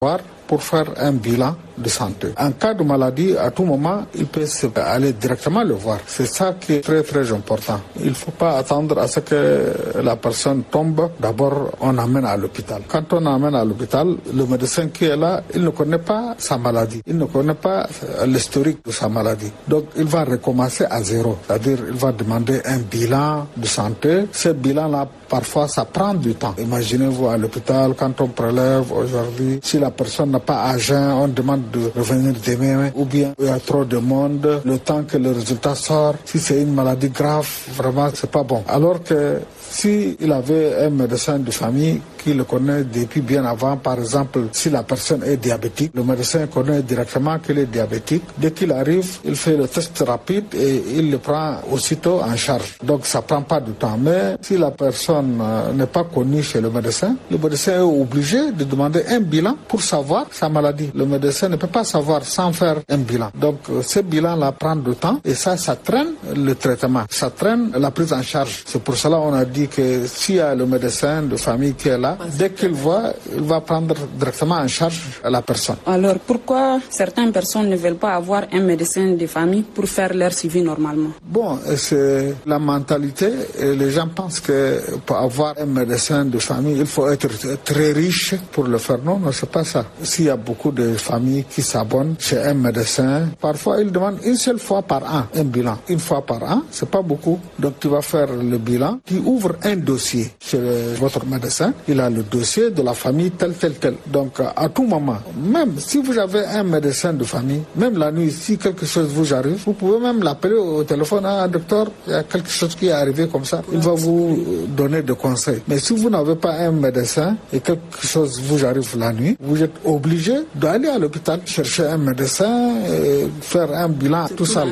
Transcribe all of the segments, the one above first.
pour faire un bilan de santé. En cas de maladie, à tout moment, il peut aller directement le voir. C'est ça qui est très très important. Il ne faut pas attendre à ce que la personne tombe. D'abord, on amène à l'hôpital. Quand on amène à l'hôpital, le médecin qui est là, il ne connaît pas sa maladie. Il ne connaît pas l'historique de sa maladie. Donc, il va recommencer à zéro. C'est-à-dire, il va demander un bilan de santé. Ce bilan-là, parfois, ça prend du temps. Imaginez-vous à l'hôpital, quand on prélève aujourd'hui, si la personne n'a pas à jeun, on demande de revenir demain, ou bien il y a trop de monde, le temps que le résultat sort, si c'est une maladie grave, vraiment, c'est pas bon. Alors que si il avait un médecin de famille qui le connaît depuis bien avant, par exemple, si la personne est diabétique, le médecin connaît directement qu'elle est diabétique. Dès qu'il arrive, il fait le test rapide et il le prend aussitôt en charge. Donc ça prend pas de temps. Mais si la personne n'est pas connue chez le médecin est obligé de demander un bilan pour savoir sa maladie. Le médecin ne peut pas savoir sans faire un bilan. Donc ce bilan-là prend du temps et ça traîne le traitement, ça traîne la prise en charge. C'est pour cela qu'on a dit que s'il y a le médecin de famille qui est là, dès qu'il voit, il va prendre directement en charge la personne. Alors pourquoi certaines personnes ne veulent pas avoir un médecin de famille pour faire leur suivi normalement? Bon, c'est la mentalité. Et les gens pensent que pour avoir un médecin de famille, il faut être très riche pour le faire. Non, c'est pas ça. S'il y a beaucoup de familles qui s'abonnent chez un médecin, parfois ils demandent une seule fois par an un bilan. Une fois par an, c'est pas beaucoup. Donc tu vas faire le bilan, tu ouvres un dossier chez votre médecin. Il a le dossier de la famille tel. Donc à tout moment, même si vous avez un médecin de famille, même la nuit, si quelque chose vous arrive, vous pouvez même l'appeler au téléphone. Ah, docteur, il y a quelque chose qui est arrivé comme ça. Il va vous donner des conseils. Mais si vous n'avez pas un médecin et quelque chose vous arrive la nuit, vous êtes obligé d'aller à l'hôpital chercher un médecin et faire un bilan tout seul.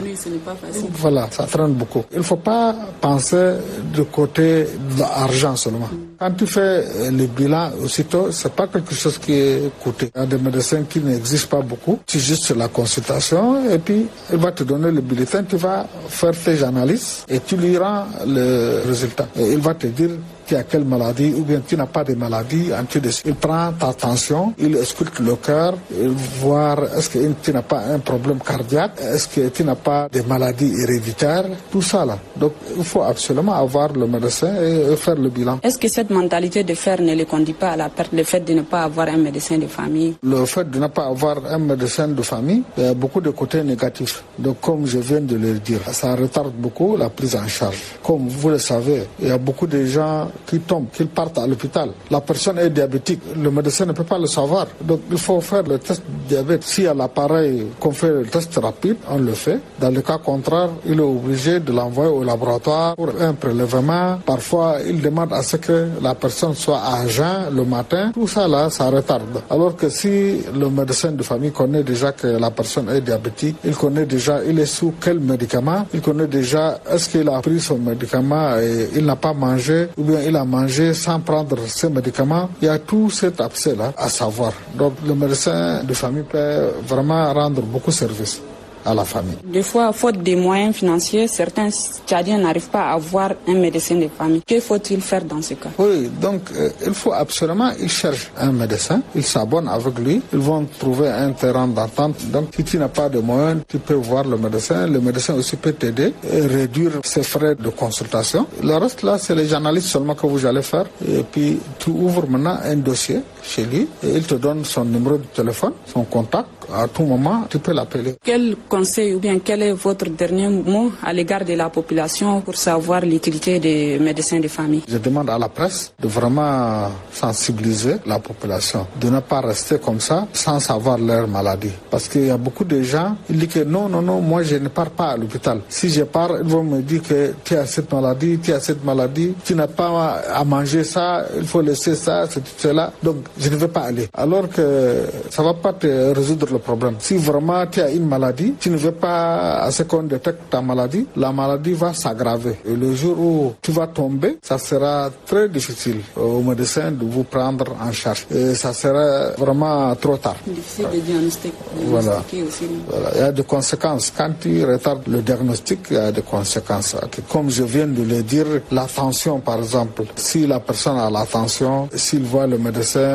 Voilà, ça traîne beaucoup. Il ne faut pas penser du côté de l'argent seulement. Quand tu fais le bilan aussitôt, c'est pas quelque chose qui est coûteux. Il y a des médecins qui n'existent pas beaucoup. C'est juste la consultation et puis il va te donner le bulletin, tu vas faire tes analyses et tu lui rends le résultat. Et il va te dire tu as quelle maladie ou bien tu n'as pas de maladie. Il prend ta tension, il écoute le cœur, il voit est-ce que tu n'as pas un problème cardiaque, est-ce que tu n'as pas de maladie héréditaire, tout ça là. Donc il faut absolument avoir le médecin et faire le bilan. Est-ce que cette mentalité de faire ne les conduit pas à la perte, le fait de ne pas avoir un médecin de famille? Le fait de ne pas avoir un médecin de famille, il y a beaucoup de côtés négatifs. Donc comme je viens de le dire, ça retarde beaucoup la prise en charge. Comme vous le savez, il y a beaucoup de gens qui tombent, qui partent à l'hôpital. La personne est diabétique, le médecin ne peut pas le savoir. Donc il faut faire le test de diabète. S'il y a l'appareil qu'on fait le test rapide, on le fait. Dans le cas contraire, il est obligé de l'envoyer au laboratoire pour un prélèvement. Parfois, il demande à ce que la personne soit à jeun le matin. Tout ça là, ça retarde. Alors que si le médecin de famille connaît déjà que la personne est diabétique, il connaît déjà, il est sous quel médicament, il connaît déjà est-ce qu'il a pris son médicament et il n'a pas mangé, ou bien il a mangé sans prendre ses médicaments. Il y a tout cet abcès-là à savoir. Donc le médecin de famille peut vraiment rendre beaucoup de services à la famille. Des fois, faute des moyens financiers, certains Tchadiens n'arrivent pas à avoir un médecin de famille. Que faut-il faire dans ce cas? Oui, donc il faut absolument, ils cherchent un médecin, ils s'abonnent avec lui, ils vont trouver un terrain d'entente. Donc si tu n'as pas de moyens, tu peux voir le médecin aussi peut t'aider et réduire ses frais de consultation. Le reste là, c'est les analyses seulement que vous allez faire. Et puis tu ouvres maintenant un dossier chez lui et il te donne son numéro de téléphone, son contact. À tout moment, tu peux l'appeler. Quel conseil ou bien quel est votre dernier mot à l'égard de la population pour savoir l'utilité des médecins de famille? Je demande à la presse de vraiment sensibiliser la population, de ne pas rester comme ça sans savoir leur maladie. Parce qu'il y a beaucoup de gens, ils disent que non, moi je ne pars pas à l'hôpital. Si je pars, ils vont me dire que tu as cette maladie, tu n'as pas à manger ça, il faut laisser ça, cela. Donc je ne vais pas aller. Alors que ça ne va pas te résoudre le problème. Si vraiment tu as une maladie, tu ne veux pas à ce qu'on détecte ta maladie, la maladie va s'aggraver. Et le jour où tu vas tomber, ça sera très difficile au médecin de vous prendre en charge. Et ça sera vraiment trop tard. Difficile de diagnostiquer aussi. Voilà. Il y a des conséquences. Quand tu retardes le diagnostic, il y a des conséquences. Comme je viens de le dire, la tension par exemple. Si la personne a la tension, s'il voit le médecin,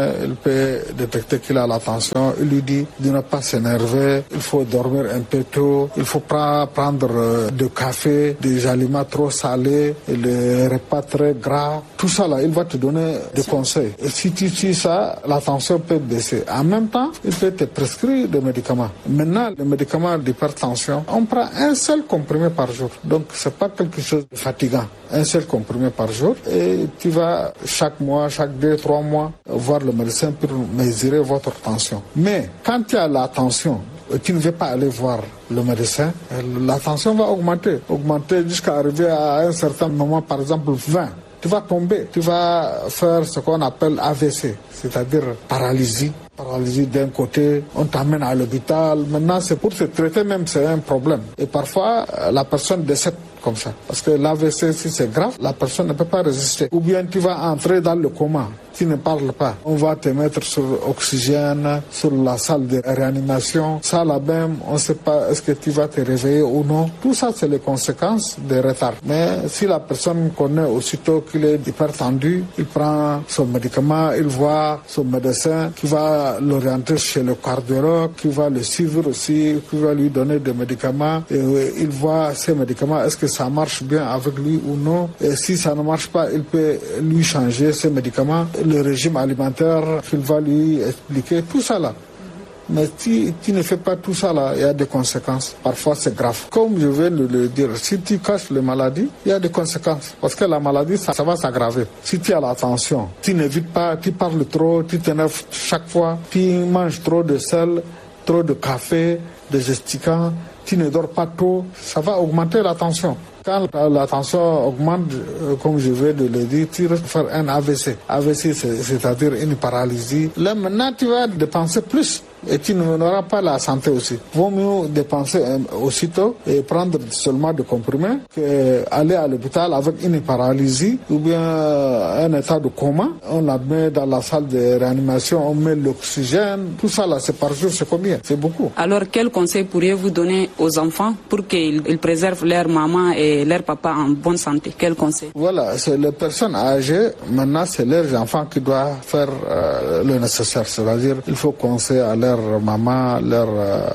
médecin, il peut détecter qu'il a la tension, il lui dit de ne pas s'énerver, il faut dormir un peu tôt, il faut pas prendre de café, des aliments trop salés, les repas très gras. Tout ça là, il va te donner des conseils. Et si tu suis ça, la tension peut baisser. En même temps, il peut te prescrire des médicaments. Maintenant, les médicaments d'hypertension, on prend un seul comprimé par jour. Donc, c'est pas quelque chose de fatigant. Un seul comprimé par jour. Et tu vas chaque mois, chaque 2-3 mois, voir le médecin pour mesurer votre tension. Mais quand tu as la tension, tu ne veux pas aller voir le médecin, la tension va augmenter jusqu'à arriver à un certain moment, par exemple 20. Tu vas tomber, tu vas faire ce qu'on appelle AVC, c'est-à-dire paralysie d'un côté, on t'amène à l'hôpital. Maintenant, c'est pour se traiter même, c'est un problème. Et parfois, la personne décède comme ça. Parce que l'AVC, si c'est grave, la personne ne peut pas résister. Ou bien tu vas entrer dans le coma. Tu ne parles pas. On va te mettre sur oxygène, sur la salle de réanimation. Ça, là même, on ne sait pas est-ce que tu vas te réveiller ou non. Tout ça, c'est les conséquences des retards. Mais si la personne connaît aussitôt qu'il est hypertendu, il prend son médicament, il voit son médecin qui va l'orienter chez le cardiologue, qui va le suivre aussi, qui va lui donner des médicaments. Et il voit ces médicaments, est-ce que ça marche bien avec lui ou non. Et si ça ne marche pas, il peut lui changer ses médicaments. Le régime alimentaire qu'il va lui expliquer, tout ça là. Mais si tu ne fais pas tout ça là, il y a des conséquences. Parfois c'est grave. Comme je viens de le dire, si tu caches les maladies, il y a des conséquences. Parce que la maladie, ça va s'aggraver. Si tu as la tension, tu n'évites pas, tu parles trop, tu t'énerves chaque fois, tu manges trop de sel, trop de café, de gesticants, tu ne dors pas tôt, ça va augmenter la tension. Quand la tension augmente, comme je vais de le dire, tu risques de faire un AVC. AVC, c'est-à-dire une paralysie. Là, maintenant, tu vas dépenser plus. Et tu n'auras pas la santé aussi. Vaut mieux dépenser aussitôt et prendre seulement des comprimés qu'aller à l'hôpital avec une paralysie ou bien un état de coma. On la met dans la salle de réanimation, on met l'oxygène. Tout ça là, c'est par jour, c'est combien? C'est beaucoup. Alors, quel conseil pourriez-vous donner aux enfants pour qu'ils préservent leur maman et leur papa en bonne santé? Quel conseil? Voilà, c'est les personnes âgées. Maintenant, c'est leurs enfants qui doivent faire le nécessaire. C'est-à-dire, il faut conseiller à leur maman, leur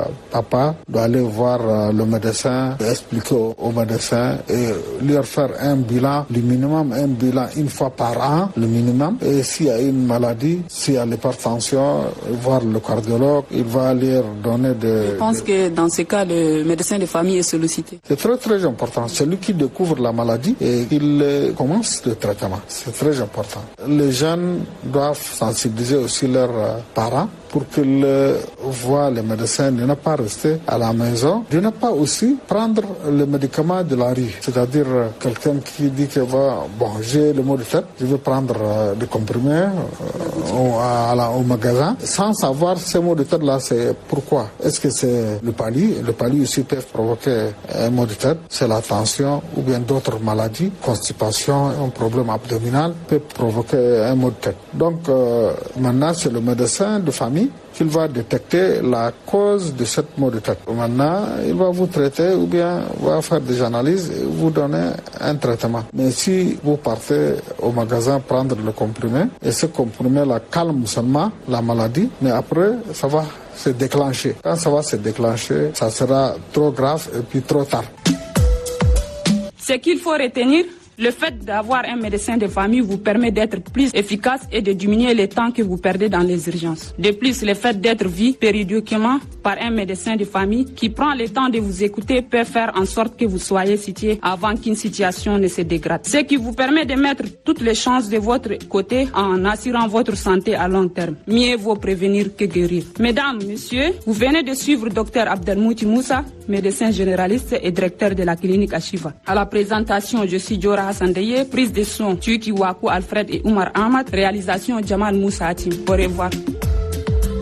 papa, doit aller voir le médecin, expliquer au médecin et leur faire un bilan, le minimum, un bilan une fois par an, le minimum. Et s'il y a une maladie, s'il y a l'hypertension, voir le cardiologue, il va leur donner des... Je pense que dans ce cas, le médecin de famille est sollicité. C'est très très important. C'est lui qui découvre la maladie et il commence le traitement. C'est très important. Les jeunes doivent sensibiliser aussi leurs parents pour qu'ils voient les médecins, de ne pas rester à la maison, de ne pas aussi prendre le médicament de la rue. C'est-à-dire quelqu'un qui dit que j'ai le maux de tête, je vais prendre des comprimés au magasin, sans savoir ces maux de tête-là, c'est pourquoi. Est-ce que c'est le palu? Le palu aussi peut provoquer un maux de tête, c'est la tension ou bien d'autres maladies, constipation, un problème abdominal peut provoquer un maux de tête. Donc maintenant, c'est le médecin de famille qu'il va détecter la cause de cette maux de tête. Maintenant, il va vous traiter ou bien va faire des analyses et vous donner un traitement. Mais si vous partez au magasin prendre le comprimé, et ce comprimé-là calme seulement la maladie, mais après, ça va se déclencher. Quand ça va se déclencher, ça sera trop grave et puis trop tard. Ce qu'il faut retenir, le fait d'avoir un médecin de famille vous permet d'être plus efficace et de diminuer le temps que vous perdez dans les urgences. De plus, le fait d'être vu périodiquement par un médecin de famille qui prend le temps de vous écouter peut faire en sorte que vous soyez situé avant qu'une situation ne se dégrade. Ce qui vous permet de mettre toutes les chances de votre côté en assurant votre santé à long terme. Mieux vaut prévenir que guérir. Mesdames, messieurs, vous venez de suivre Dr Abdelmouti Moussa, médecin généraliste et directeur de la clinique Ashiva. À la présentation, je suis Diora Hassandeye, prise de son Tuki Waku Alfred et Oumar Ahmad, réalisation Jamal Moussa Hatim. Au revoir.